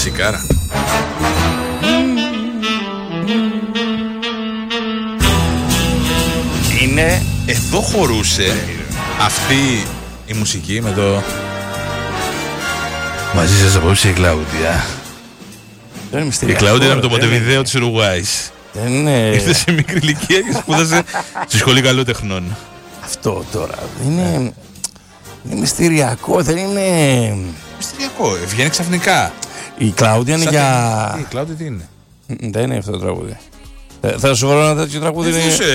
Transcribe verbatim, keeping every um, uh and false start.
Κλασικάρα. Είναι εδώ χωρούσε αυτή η μουσική με το μαζί σας απόψε η Κλάουδια. Η Κλάουδια ήταν με το Μοντεβιδέο της Ουρουγουάης. Δεν είναι... Ήρθε σε μικρή ηλικία και σπούδασε στη σχολή καλότεχνων. Αυτό τώρα είναι... είναι μυστηριακό, δεν είναι... Μυστηριακό, βγαίνει ξαφνικά. Η Κλάουδια είναι για... Η Κλάουδια τι είναι? Δεν είναι αυτό το τραγούδι. Θα σου βρω ένα τέτοιο τραγούδι.